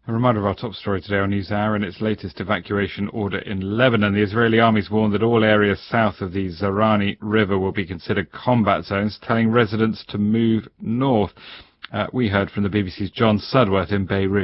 A reminder of our top story today on NewsHour and its latest evacuation order in Lebanon. The Israeli army's warned that all areas south of the Zaranny River will be considered combat zones, telling residents to move north. We heard from the BBC's John Sudworth in Beirut.